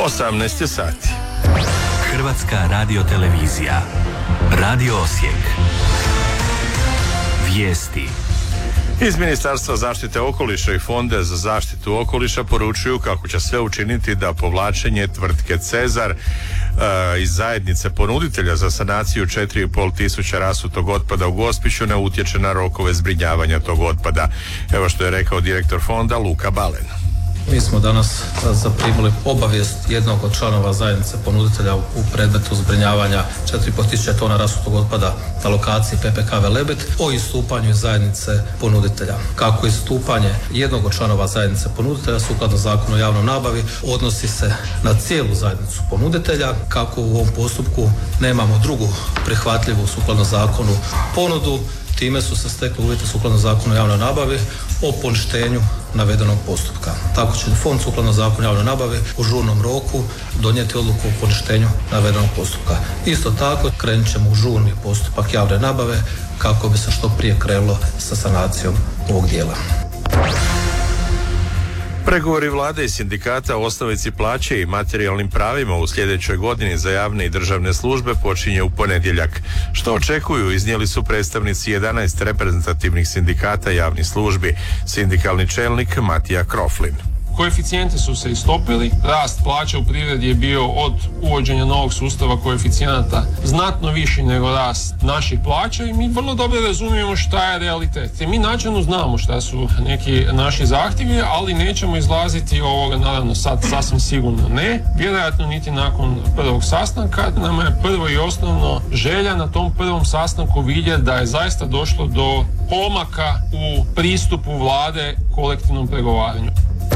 18 sati. Hrvatska radiotelevizija. Radio Osijek. Vijesti. Iz Ministarstva zaštite okoliša i Fonda za zaštitu okoliša poručuju kako će sve učiniti da povlačenje tvrtke Cezar iz zajednice ponuditelja za sanaciju 4,5 tisuća rasutog otpada u Gospiću ne utječe na rokove zbrinjavanja tog otpada. Evo što je rekao direktor fonda Luka Balen. Mi smo danas zaprimili obavijest jednog od članova zajednice ponuditelja u predmetu zbrinjavanja 4,5 tisuća tona rasutog otpada na lokaciji PPK Velebit o istupanju iz zajednice ponuditelja. Kako istupanje jednog od članova zajednice ponuditelja sukladno Zakonu o javnoj nabavi odnosi se na cijelu zajednicu ponuditelja, kako u ovom postupku nemamo drugu prihvatljivu sukladno zakonu ponudu, time su se stekli uvjeti sukladno Zakonu o javnoj nabavi o poništenju navedenog postupka. Tako će fond sukladno Zakonu o javnoj nabavi u žurnom roku donijeti odluku o poništenju navedenog postupka. Isto tako krenut ćemo u žurni postupak javne nabave kako bi se što prije krenulo sa sanacijom ovog dijela. Pregovori vlade i sindikata o osnovici plaće i materijalnim pravima u sljedećoj godini za javne i državne službe počinje u ponedjeljak. Što očekuju iznijeli su predstavnici 11 reprezentativnih sindikata javnih službi, sindikalni čelnik Matija Kroflin. Koeficijenti su se istopili, rast plaća u privredi je bio od uvođenja novog sustava koeficijenata znatno viši nego rast naših plaća i mi vrlo dobro razumijemo šta je realitet. I mi načelno znamo šta su neki naši zahtjevi, ali nećemo izlaziti ovoga, naravno sad sasvim sigurno ne, vjerojatno niti nakon prvog sastanka. Nama je prvo i osnovno želja na tom prvom sastanku vidjeti da je zaista došlo do pomaka u pristupu vlade kolektivnom pregovaranju.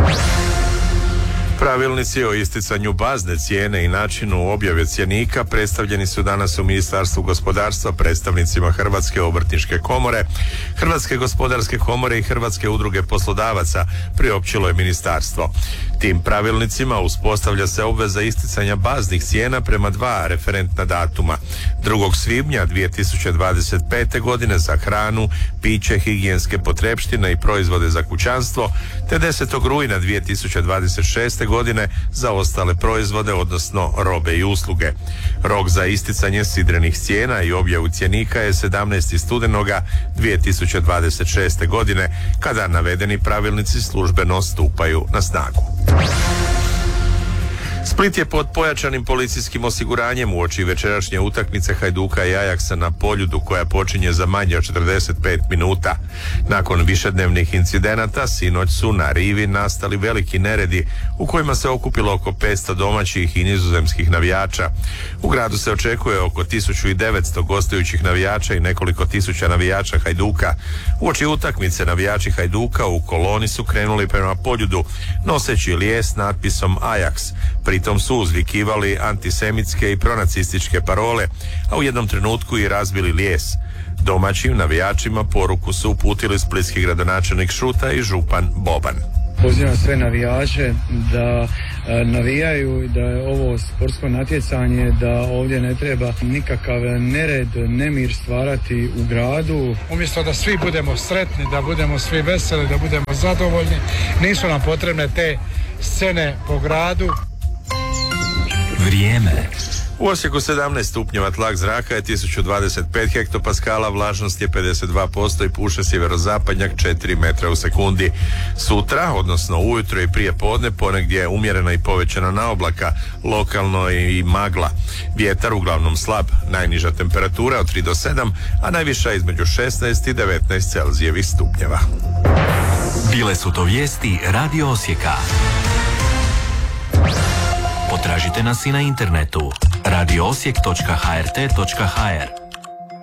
Pravilnici o isticanju bazne cijene i načinu objave cjenika predstavljeni su danas u Ministarstvu gospodarstva predstavnicima Hrvatske obrtničke komore, Hrvatske gospodarske komore i Hrvatske udruge poslodavaca, priopćilo je ministarstvo. Tim pravilnicima uspostavlja se obveza isticanja baznih cijena prema dva referentna datuma. 2. svibnja 2025. godine za hranu, piće, higijenske potrepštine i proizvode za kućanstvo, te 10. rujna 2026. godine za ostale proizvode, odnosno robe i usluge. Rok za isticanje sidrenih cijena i objavu cjenika je 17. studenoga 2026. godine, kada navedeni pravilnici službeno stupaju na snagu. Split je pod pojačanim policijskim osiguranjem uoči večerašnje utakmice Hajduka i Ajaksa na Poljudu, koja počinje za manje od 45 minuta. Nakon višednevnih incidenata sinoć su na rivi nastali veliki neredi u kojima se okupilo oko 500 domaćih i nizozemskih navijača. U gradu se očekuje oko 1900 gostujućih navijača i nekoliko tisuća navijača Hajduka. Uoči utakmice navijači Hajduka u koloni su krenuli prema Poljudu noseći lijes s natpisom Ajax. Pritom su uzvikivali antisemitske i pronacističke parole, a u jednom trenutku i razbili lijes. Domaćim navijačima poruku su uputili splitski gradonačelnik Šuta i župan Boban. Pozivam sve navijače da navijaju, da je ovo sportsko natjecanje, da ovdje ne treba nikakav nered, nemir stvarati u gradu. Umjesto da svi budemo sretni, da budemo svi veseli, da budemo zadovoljni, nisu nam potrebne te scene po gradu. Vrijeme. U Osijeku 17 stupnjeva, tlak zraka je 1025 hektopaskala, vlažnost je 52% i puše sjeverozapadnjak 4 metra u sekundi. Sutra, odnosno ujutro i prije podne, ponegdje je umjerena i povećana naoblaka, lokalno i magla. Vjetar uglavnom slab, najniža temperatura od 3 do 7, a najviša između 16 i 19 Celzijevih stupnjeva. Bile su to vijesti Radio Osijeka. Potražite nas i na internetu radioosijek.hrt.hr.